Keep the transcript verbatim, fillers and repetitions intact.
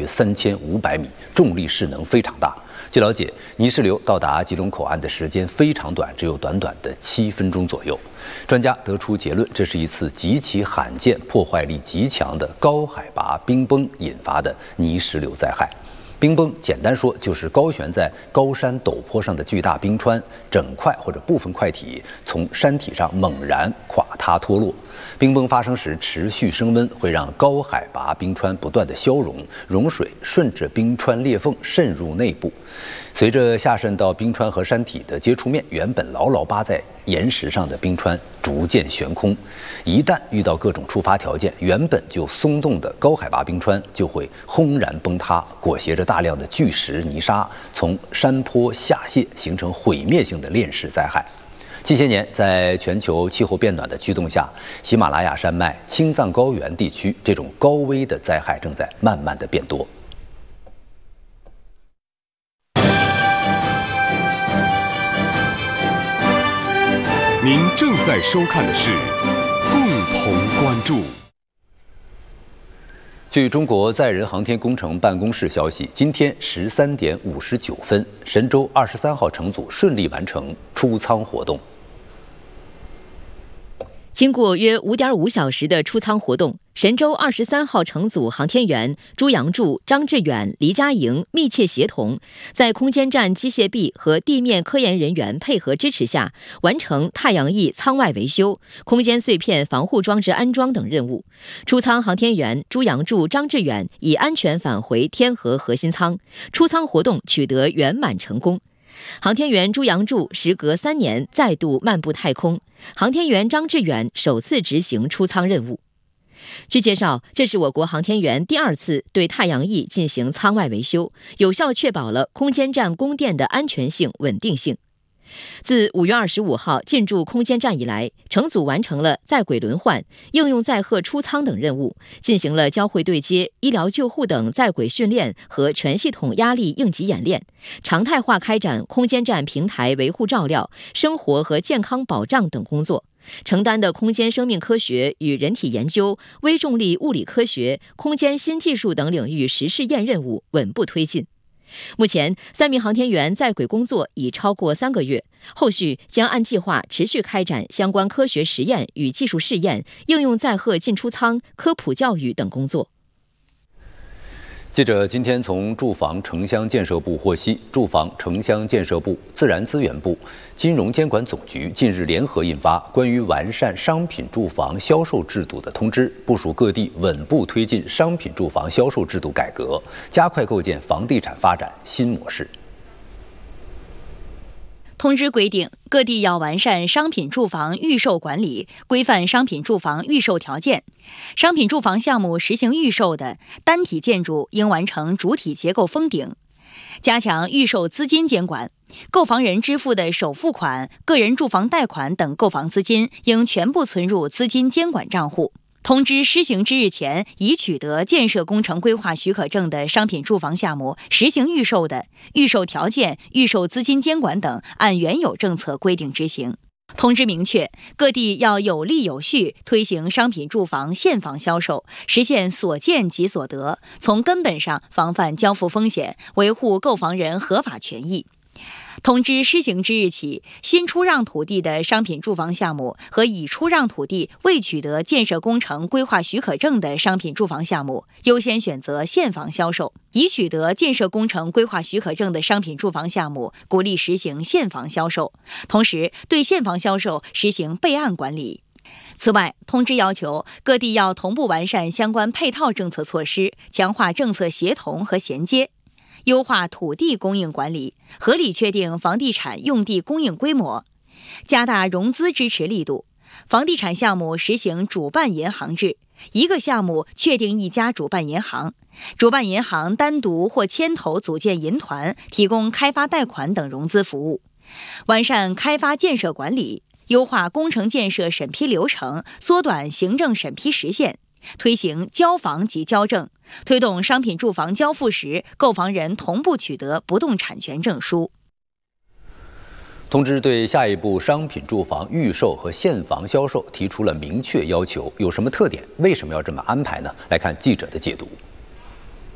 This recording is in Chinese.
三千五百米，重力势能非常大。据了解，泥石流到达吉隆口岸的时间非常短，只有短短的七分钟左右。专家得出结论，这是一次极其罕见、破坏力极强的高海拔冰崩引发的泥石流灾害。冰崩简单说就是高悬在高山陡坡上的巨大冰川，整块或者部分块体从山体上猛然垮塌脱落。冰崩发生时持续升温，会让高海拔冰川不断的消融，融水顺着冰川裂缝渗入内部。随着下渗到冰川和山体的接触面，原本牢牢扒在岩石上的冰川逐渐悬空。一旦遇到各种触发条件，原本就松动的高海拔冰川就会轰然崩塌，裹挟着大量的巨石泥沙从山坡下泻，形成毁灭性的链式灾害。近些年，在全球气候变暖的驱动下，喜马拉雅山脉、青藏高原地区这种高危的灾害正在慢慢的变多。 您正在收看的是《共同关注》。 据中国载人航天工程办公室消息，今天十三点五十九分，神舟二十三号乘组顺利完成出舱活动。 经过约五点五小时的出舱活动，神舟二十三号乘组航天员朱杨柱、张志远、黎佳莹密切协同，在空间站机械臂和地面科研人员配合支持下，完成太阳翼舱外维修、空间碎片防护装置安装等任务。出舱航天员朱杨柱、张志远已安全返回天河核心舱，出舱活动取得圆满成功。航天员朱杨柱时隔三年再度漫步太空，航天员张志远首次执行出舱任务。据介绍，这是我国航天员第二次对太阳翼进行舱外维修，有效确保了空间站供电的安全性、稳定性。自五月二十五号进驻空间站以来，乘组完成了在轨轮换、应用载荷出舱等任务，进行了交会对接、医疗救护等在轨训练和全系统压力应急演练，常态化开展空间站平台维护照料、生活和健康保障等工作，承担的空间生命科学与人体研究、微重力物理科学、空间新技术等领域实试验任务稳步推进。目前，三名航天员在轨工作已超过三个月，后续将按计划持续开展相关科学实验与技术试验、应用载荷进出舱、科普教育等工作。 记者今天从住房城乡建设部获悉，住房城乡建设部、自然资源部、金融监管总局近日联合印发关于完善商品住房销售制度的通知，部署各地稳步推进商品住房销售制度改革，加快构建房地产发展新模式。 通知规定，各地要完善商品住房预售管理，规范商品住房预售条件。商品住房项目实行预售的单体建筑应完成主体结构封顶，加强预售资金监管。购房人支付的首付款、个人住房贷款等购房资金应全部存入资金监管账户。通知施行之日前，已取得建设工程规划许可证的商品住房项目实行预售的，预售条件、预售资金监管等按原有政策规定执行。通知明确，各地要有力有序推行商品住房现房销售，实现所见即所得，从根本上防范交付风险，维护购房人合法权益。通知施行之日起，新出让土地的商品住房项目和已出让土地未取得建设工程规划许可证的商品住房项目，优先选择现房销售；已取得建设工程规划许可证的商品住房项目，鼓励实行现房销售，同时对现房销售实行备案管理。此外，通知要求各地要同步完善相关配套政策措施，强化政策协同和衔接，优化土地供应管理，合理确定房地产用地供应规模，加大融资支持力度。房地产项目实行主办银行制，一个项目确定一家主办银行，主办银行单独或牵头组建银团，提供开发贷款等融资服务。完善开发建设管理，优化工程建设审批流程，缩短行政审批时限，推行交房即交证，推动商品住房交付时，购房人同步取得不动产权证书。 通知对下一步商品住房预售和现房销售提出了明确要求，有什么特点？为什么要这么安排呢？来看记者的解读。